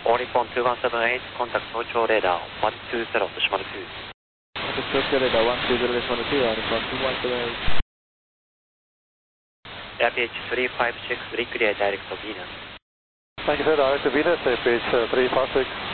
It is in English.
All Nippon 2178, contact 早朝レーダー120デシマル2。 早朝レーダー120デシマル2、All Nippon 2178。 AirPH 356, recreate direct to Venus. Thank you, sir. Direct to Venus, AirPH 356.